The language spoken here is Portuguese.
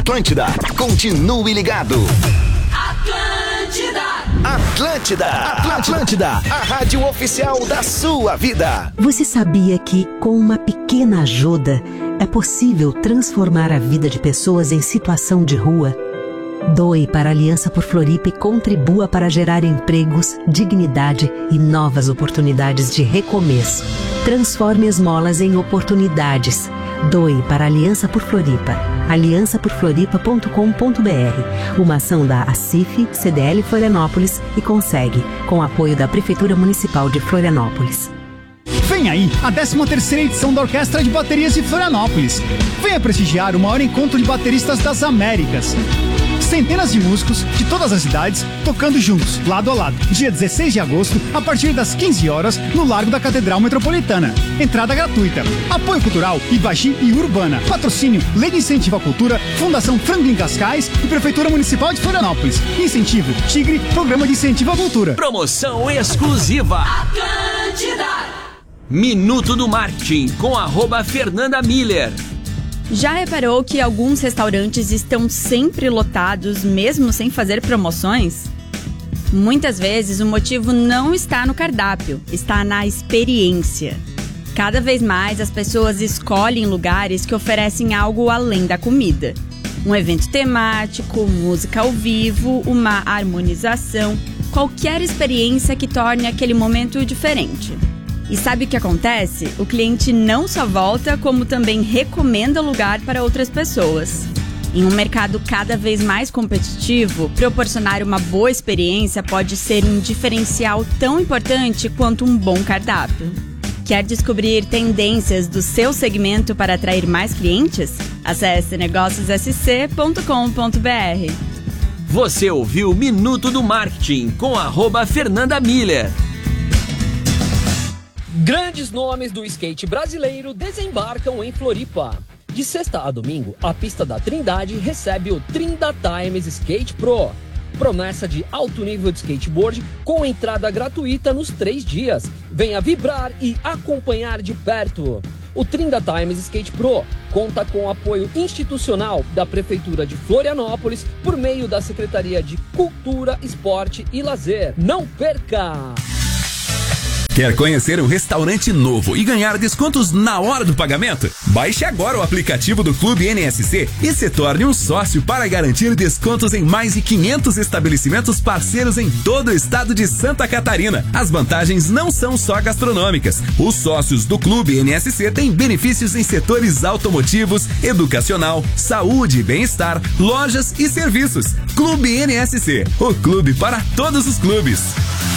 Atlântida, continue ligado. Atlântida, a rádio oficial da sua vida. Você sabia que, com uma pequena ajuda, é possível transformar a vida de pessoas em situação de rua? Doe para a Aliança por Floripa e contribua para gerar empregos, dignidade e novas oportunidades de recomeço. Transforme esmolas em oportunidades. Doe para a Aliança por Floripa. aliançaporfloripa.com.br. Uma ação da ACIF, CDL Florianópolis e Consegue, com apoio da Prefeitura Municipal de Florianópolis. Vem aí a 13ª edição da Orquestra de Baterias de Florianópolis. Venha prestigiar o maior encontro de bateristas das Américas. Centenas de músicos de todas as idades tocando juntos, lado a lado, dia 16 de agosto, a partir das 15 horas, no Largo da Catedral Metropolitana. Entrada gratuita. Apoio cultural Ibagi e Urbana. Patrocínio Lei de Incentivo à Cultura, Fundação Franklin Cascais e Prefeitura Municipal de Florianópolis. Incentivo Tigre, Programa de Incentivo à Cultura. Promoção exclusiva. Atlântida. Minuto do Marketing com @Fernanda Miller. Já reparou que alguns restaurantes estão sempre lotados, mesmo sem fazer promoções? Muitas vezes o motivo não está no cardápio, está na experiência. Cada vez mais as pessoas escolhem lugares que oferecem algo além da comida. Um evento temático, música ao vivo, uma harmonização, qualquer experiência que torne aquele momento diferente. E sabe o que acontece? O cliente não só volta, como também recomenda o lugar para outras pessoas. Em um mercado cada vez mais competitivo, proporcionar uma boa experiência pode ser um diferencial tão importante quanto um bom cardápio. Quer descobrir tendências do seu segmento para atrair mais clientes? Acesse negóciossc.com.br. Você ouviu Minuto do Marketing com @Fernanda Miller. Grandes nomes do skate brasileiro desembarcam em Floripa. De sexta a domingo, a pista da Trindade recebe o Trinda Times Skate Pro. Promessa de alto nível de skateboard com entrada gratuita nos 3 dias. Venha vibrar e acompanhar de perto. O Trinda Times Skate Pro conta com o apoio institucional da Prefeitura de Florianópolis por meio da Secretaria de Cultura, Esporte e Lazer. Não perca! Quer conhecer um restaurante novo e ganhar descontos na hora do pagamento? Baixe agora o aplicativo do Clube NSC e se torne um sócio para garantir descontos em mais de 500 estabelecimentos parceiros em todo o estado de Santa Catarina. As vantagens não são só gastronômicas. Os sócios do Clube NSC têm benefícios em setores automotivos, educacional, saúde e bem-estar, lojas e serviços. Clube NSC, o clube para todos os clubes.